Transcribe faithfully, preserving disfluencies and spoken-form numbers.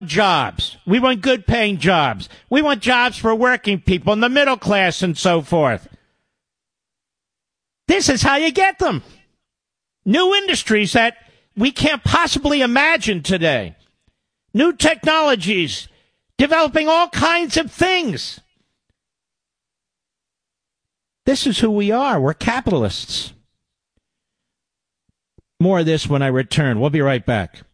jobs. We want good paying jobs. We want jobs for working people and the middle class and so forth. This is how you get them. New industries that we can't possibly imagine today. New technologies, developing all kinds of things. This is who we are. We're capitalists. More of this when I return. We'll be right back.